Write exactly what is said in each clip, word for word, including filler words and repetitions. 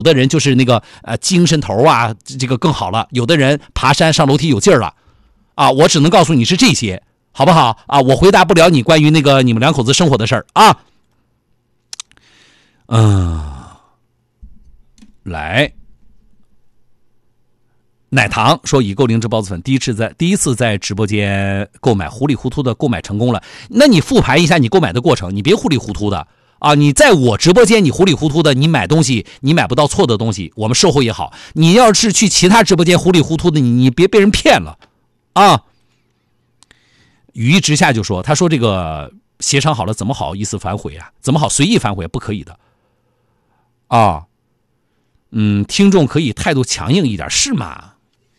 有的人就是那个呃精神头啊，这个更好了，有的人爬山上楼梯有劲儿了，啊，我只能告诉你是这些，好不好啊？我回答不了你关于那个你们两口子生活的事儿啊。嗯，来，奶糖说已购灵芝孢子粉，第一次在第一次在直播间购买，糊里糊涂的购买成功了。那你复盘一下你购买的过程，你别糊里糊涂的。啊，你在我直播间，你糊里糊涂的，你买东西，你买不到错的东西，我们售后也好。你要是去其他直播间糊里糊涂的，你你别被人骗了，啊。语意之下就说，他说这个协商好了，怎么好意思反悔啊？怎么好随意反悔？不可以的，啊，嗯，听众可以态度强硬一点，是吗？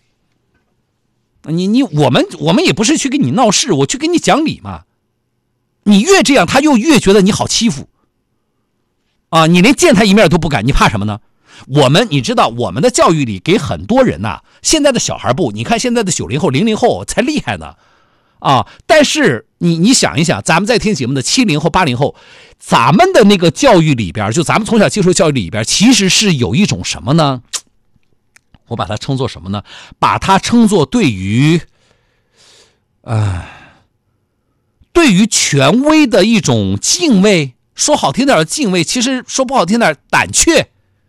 你你我们我们也不是去跟你闹事，我去跟你讲理嘛。你越这样，他又越觉得你好欺负。啊，你连见他一面都不敢，你怕什么呢？我们你知道，我们的教育里给很多人呐、啊，现在的小孩不，你看现在的九零后、零零后才厉害呢，啊！但是你你想一想，咱们在听节目的七零后、八零后，咱们的那个教育里边，就咱们从小接受教育里边，其实是有一种什么呢？我把它称作什么呢？把它称作对于，呃，对于权威的一种敬畏。说好听点的敬畏，其实说不好听点胆怯，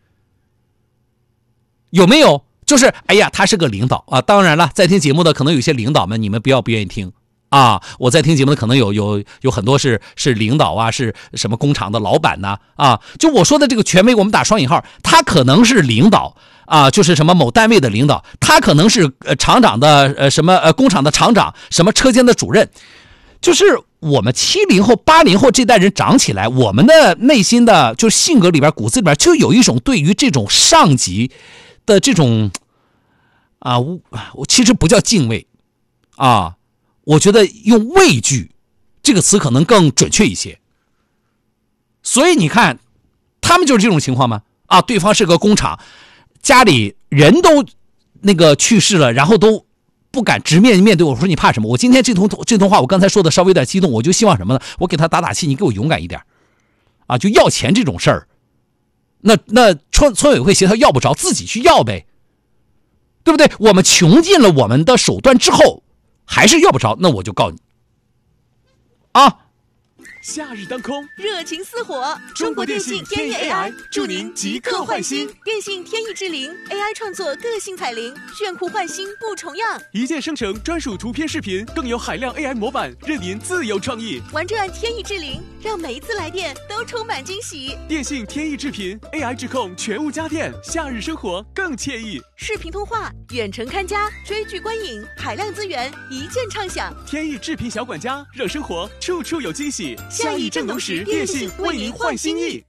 有没有？就是哎呀，他是个领导啊。当然了，在听节目的可能有些领导们，你们不要不愿意听啊。我在听节目的可能有有有很多是是领导啊，是什么工厂的老板呐 啊, 啊。就我说的这个权威，我们打双引号，他可能是领导啊，就是什么某单位的领导，他可能是呃厂长的呃什么呃工厂的厂长，什么车间的主任，就是。我们七零后、八零后这代人长起来，我们的内心的就是性格里边、骨子里边就有一种对于这种上级的这种啊，我其实不叫敬畏啊，我觉得用畏惧这个词可能更准确一些。所以你看，他们就是这种情况吗？啊，对方是个工厂，家里人都那个去世了，然后都。不敢直面面对我，说你怕什么？我今天这通这通话，我刚才说的稍微有点激动，我就希望什么呢？我给他打打气，你给我勇敢一点，啊，就要钱这种事儿，那那村村委会协调要不着，自己去要呗，对不对？我们穷尽了我们的手段之后，还是要不着，那我就告你，啊。 夏日当空， 热情似火。 中国电信天翼 A I 祝您即刻换新。 电信天翼之灵 A I 创作个性彩铃，炫酷换新不重样。 一键生成专属图片视频，更有海量 A I 模板，任您自由创意。 玩转天翼之灵，让每一次来电都充满惊喜。 电信天翼智频 A I 智控全屋家电，夏日生活更惬意。 视频通话、远程看家、追剧观影，海量资源一键畅享。 天翼智频小管家，让生活处处有惊喜。夏意正浓时，电信为您换新意。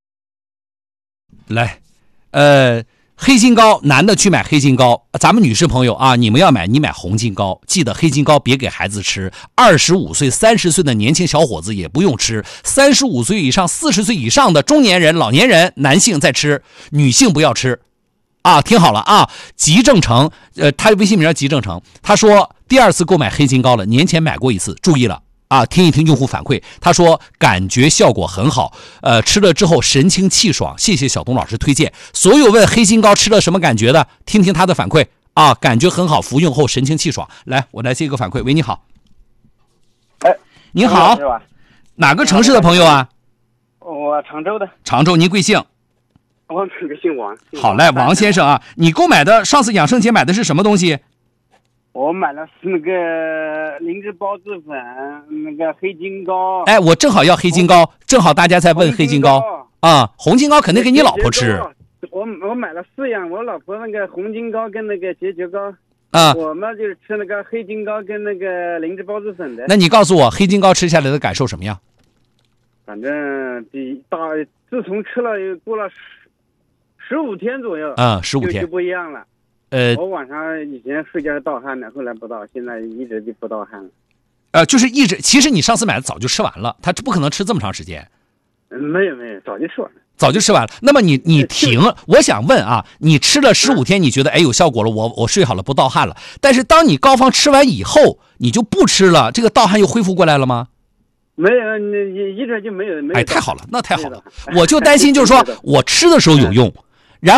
来，呃，黑金膏，男的去买黑金膏，咱们女士朋友啊，你们要买，你买红金膏，记得黑金膏别给孩子吃。二十五岁、三十岁的年轻小伙子也不用吃，三十五岁以上、四十岁以上的中年人、老年人、男性在吃，女性不要吃。啊，听好了啊，吉正成，呃，他微信名叫吉正成，他说第二次购买黑金膏了，年前买过一次，注意了。啊，听一听用户反馈，他说感觉效果很好，呃，吃了之后神清气爽，谢谢小东老师推荐。所有问黑金膏吃了什么感觉的，听听他的反馈啊，感觉很好，服用后神清气爽。来，我来接一个反馈。喂，你好。 哎， 您好，哪个城市的朋友啊？ 我常州的。 常州，您贵姓？ 我这个姓王。 好嘞，王先生啊，你购买的上次养生节买的是什么东西？ 我买了是那个灵芝孢子粉，那个黑金膏。 哎，我正好要黑金膏，正好大家在问黑金膏啊，红金膏肯定给你老婆吃。 我我买了四样，我老婆那个红金膏跟那个结节膏啊， 我们就是吃那个黑金膏跟那个灵芝孢子粉的。 那你告诉我，黑金膏吃下来的感受什么样？ 反正比大，自从吃了过了十十五天左右， 啊，十五天就不一样了。呃，我晚上以前睡觉是盗汗的，后来不盗，现在一直就不盗汗了。 呃，就是一直，其实你上次买的早就吃完了，他不可能吃这么长时间。 嗯，没有没有，早就吃完了。 早就吃完了。那么你你停，我想问啊，你吃了十五天，你觉得哎有效果了，我我睡好了，不盗汗了。但是当你膏方吃完以后，你就不吃了，这个盗汗又恢复过来了吗？ 没有，你一直就没有没有。 哎，太好了，那太好了。我就担心就是说我吃的时候有用。